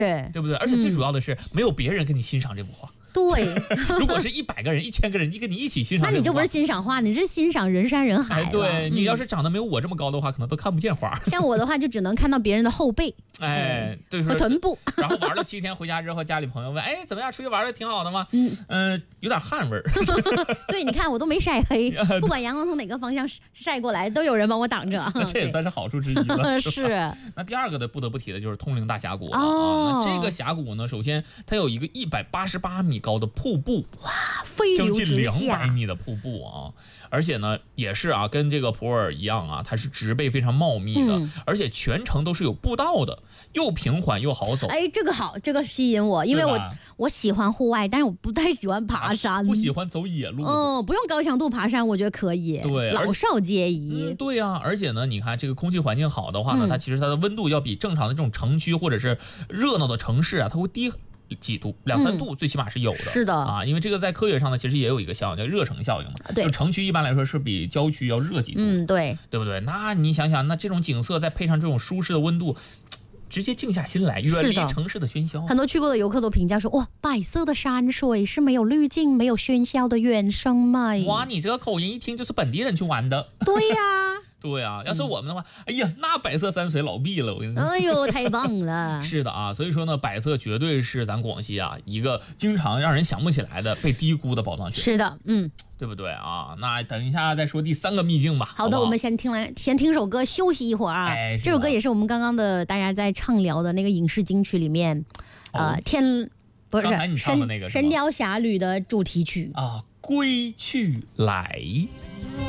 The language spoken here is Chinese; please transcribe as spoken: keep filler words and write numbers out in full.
对， 对不对？而且最主要的是，没有别人跟你欣赏这幅画。 对， 如果是一百个人、一千个人，你跟你一起欣赏， 那你就不是欣赏画，你是欣赏人山人海了。 哎，对、 嗯、 你要是长得没有我这么高的话，可能都看不见花。 像我的话，就只能看到别人的后背， 哎，对， 和臀部。 然后玩了七天，回家之后，家里朋友问：“哎，怎么样？出去玩的挺好的吗？”嗯嗯、呃，有点汗味儿。 对，你看我都没晒黑，不管阳光从哪个方向晒过来，都有人帮我挡着。 那这也算是好处之一了。是, 是。 那第二个的不得不提的就是通灵大峡谷了、 哦、 啊。那这个峡谷呢，首先它有一个一百八十八米高的瀑布。 哇，飞流直下， 将近两百米的瀑布啊！而且呢，也是啊，跟这个普洱一样啊，它是植被非常茂密的，嗯、而且全程都是有步道的，又平缓又好走。 哎，这个好，这个吸引我，因为我我喜欢户外，但是我不太喜欢爬山，啊、 不喜欢走野路。 嗯，不用高强度爬山，我觉得可以。 对， 老少皆宜。 嗯、对呀、啊，而且呢，你看这个空气环境好的话呢，嗯、它其实它的温度要比正常的这种城区或者是热闹的城市啊，它会低几度，两三度，最起码是有的。嗯、 是的啊，因为这个在科学上呢，其实也有一个效应叫热成效应嘛。 对， 就城区一般来说是比郊区要热几度。 嗯，对， 对不对？那你想想，那这种景色再配上这种舒适的温度，直接静下心来，远离城市的喧嚣。 很多去过的游客都评价说：“哇，白色的山水是没有滤镜、没有喧嚣的原生美。” 哇，你这个口音一听就是本地人去玩的。 对呀、啊。 对啊，要是我们的话，嗯、哎呀，那百色山水老碧了，我跟你说。 哎呦，太棒了！ 是的啊，所以说呢，百色绝对是咱广西啊一个经常让人想不起来的、被低估的宝藏穴。 是的，嗯， 对不对啊？那等一下再说第三个秘境吧。 好的， 好好我们先听来，先听首歌休息一会儿啊。 哎、 这首歌也是我们刚刚的大家在畅聊的那个影视金曲里面，哦、呃，天不是刚才你唱的那个 《神雕侠侣》的主题曲啊，《归去来》。